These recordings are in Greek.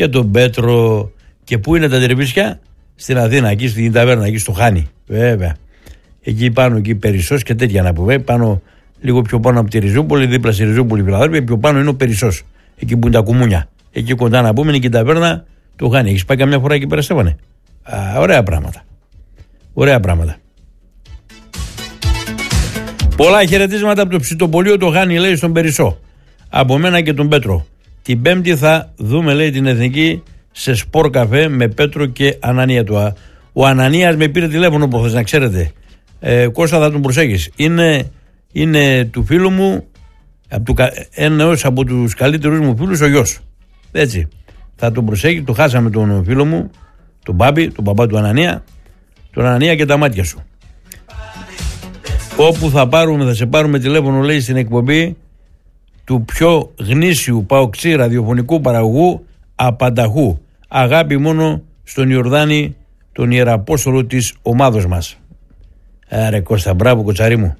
και τον Πέτρο. Και πού είναι τα τερβίσια? Στην Αθήνα, εκεί στην ταβέρνα, εκεί στο Χάνι. Βέβαια. Εκεί πάνω, εκεί Περισσός και τέτοια να πούμε. Πάνω, λίγο πιο πάνω από τη Ριζούπολη, δίπλα στη Ριζούπολη, Φιλαδέλφια. Πιο πάνω είναι ο Περισσός. Εκεί που είναι τα κουμούνια. Εκεί κοντά να πούμε είναι και η ταβέρνα του Χάνι. Έχεις πάει καμιά φορά εκεί πέρα, Στέφανε? Ωραία πράγματα. Ωραία πράγματα. Πολλά χαιρετίσματα από το ψητοπολείο το Χάνι, λέει, στον Περισσό. Από μένα και τον Πέτρο. Την Πέμπτη θα δούμε, λέει, την Εθνική σε σπορ καφέ με Πέτρο και Ανανία του. Ο Ανανίας με πήρε τηλέφωνο προχθές, να ξέρετε. Κώστα, θα τον προσέχεις. Είναι του φίλου μου, ένας από τους καλύτερους μου φίλους, ο γιος. Έτσι. Θα τον προσέχει, το χάσαμε τον φίλο μου, τον Μπάμπη, τον παπά του Ανανία, τον Ανανία και τα μάτια σου. Όπου θα σε πάρουμε τηλέφωνο, λέει, στην εκπομπή του πιο γνήσιου παοξή ραδιοφωνικού παραγωγού απανταχού. Αγάπη μόνο στον Ιορδάνη, τον Ιεραπόστολο της ομάδος μας. Ρε Κώστα, μπράβο κοτσαρί μου.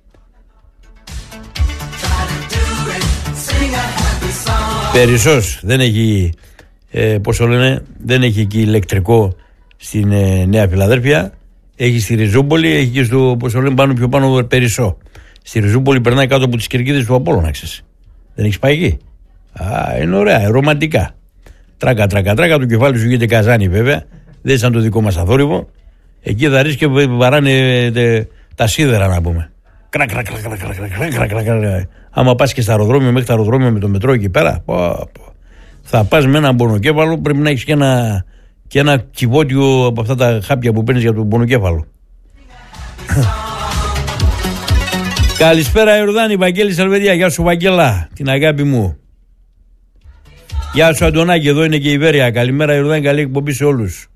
Περισσός δεν έχει, δεν έχει εκεί ηλεκτρικό στην Νέα Φιλαδέλφια. Έχει στη Ριζούπολη, έχει και στο, πάνω πιο πάνω Περισσό. Στη Ριζούπολη περνάει κάτω από τις κερκίδες του Απόλλωνα, ξέρεις. Δεν έχεις πάει εκεί? Είναι ωραία, ρομαντικά. Τράκα, το κεφάλι σου γίνεται καζάνι βέβαια. Δεν σαν το δικό μας αθόρυβο. Εκεί θα ρίξει και βαράνε τα σίδερα, να πούμε. Κρακ. Άμα πας και στα αεροδρόμια, μέχρι τα αεροδρόμια με το μετρό εκεί πέρα, θα πας με έναν πονοκέφαλο, πρέπει να έχεις και ένα κυβότιο από αυτά τα χάπια που παίρνεις για τον πονοκέφαλο. Καλησπέρα Ιορδάνη, Βαγγέλη Σαλβεδιά. Γεια σου Βαγγέλα, την αγάπη μου. Γεια σου Αντωνάκη, εδώ είναι και η Βέρεια. Καλημέρα Ιορδάνη, καλή εκπομπή σε όλους.